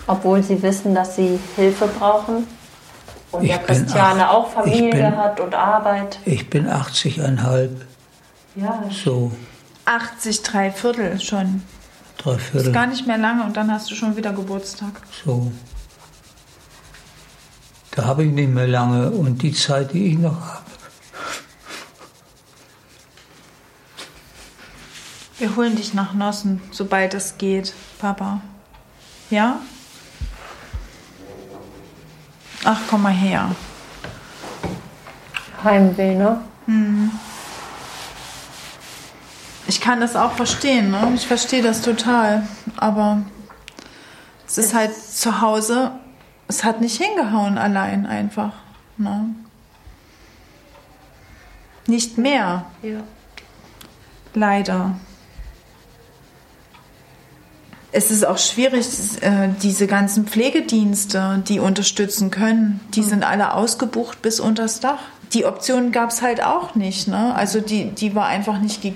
Obwohl Sie wissen, dass Sie Hilfe brauchen? Und ja, Christiane auch Familie hat und Arbeit. Ich bin 80,5. Ja. So. 80, 3/4 schon. 3/4. Ist gar nicht mehr lange und dann hast du schon wieder Geburtstag. So. Da habe ich nicht mehr lange und die Zeit, die ich noch habe. Wir holen dich nach Nossen, sobald es geht, Papa. Ja? Ach, komm mal her. Heimweh, ne? Ich kann das auch verstehen, ne? Ich verstehe das total. Aber es ist halt zu Hause, es hat nicht hingehauen allein einfach. Ne? Nicht mehr. Ja. Leider. Es ist auch schwierig, diese ganzen Pflegedienste, die unterstützen können, die sind alle ausgebucht bis unters Dach. Die Option gab es halt auch nicht. Ne? Also die war einfach nicht gegeben.